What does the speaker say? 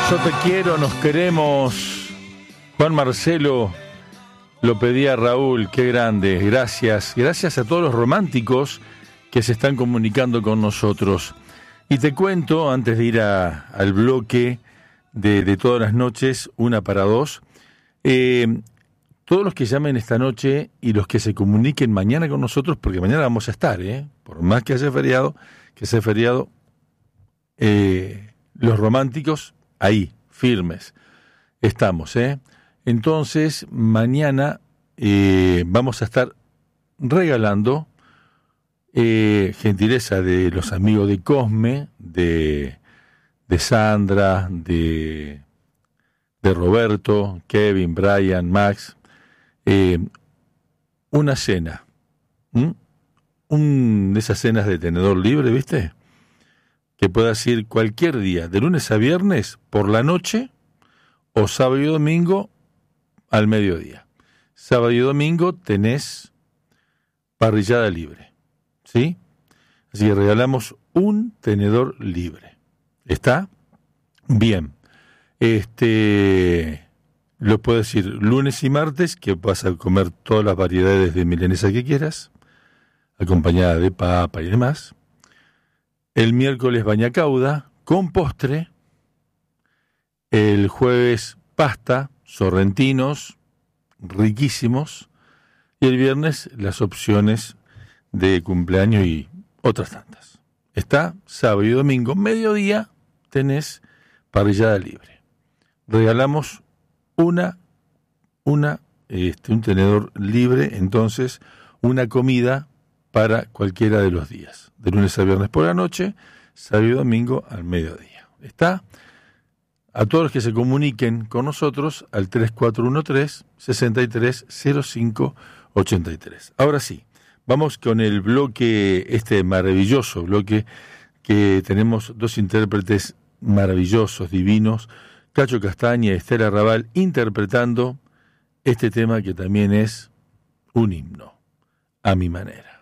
Yo te quiero, nos queremos. Juan Marcelo lo pedía a Raúl, qué grande. Gracias a todos los románticos que se están comunicando con nosotros. Y te cuento, antes de ir al bloque de todas las noches, 1 para 2, todos los que llamen esta noche y los que se comuniquen mañana con nosotros, porque mañana vamos a estar, por más que sea feriado, los románticos ahí, firmes, estamos, Entonces, mañana vamos a estar regalando gentileza de los amigos de Cosme, de Sandra, de Roberto, Kevin, Brian, Max, una cena, de esas cenas de tenedor libre, ¿viste? Que puedas ir cualquier día, de lunes a viernes, por la noche, o sábado y domingo al mediodía. Sábado y domingo tenés parrillada libre, ¿sí? Así que regalamos un tenedor libre. ¿Está? Bien. Lo puedes ir lunes y martes, que vas a comer todas las variedades de milanesa que quieras, acompañada de papa y demás. El miércoles bañacauda con postre. El jueves pasta, sorrentinos, riquísimos. Y el viernes las opciones de cumpleaños y otras tantas. Está sábado y domingo, mediodía, tenés parrillada libre. Regalamos un tenedor libre, entonces una comida para cualquiera de los días, de lunes a viernes por la noche, sábado y domingo al mediodía. ¿Está? A todos los que se comuniquen con nosotros al 3413-630583. Ahora sí, vamos con el bloque, maravilloso bloque, que tenemos dos intérpretes maravillosos, divinos, Cacho Castaña y Esther Arrabal, interpretando este tema que también es un himno, a mi manera.